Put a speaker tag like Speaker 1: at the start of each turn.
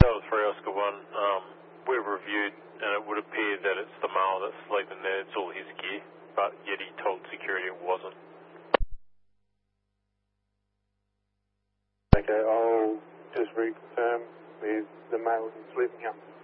Speaker 1: That was for Oscar 1. We've reviewed, and it would appear that it's the male that's sleeping there. It's all his gear, but yet he told security it wasn't.
Speaker 2: Okay, I'll just reconfirm with the male who's sleeping here.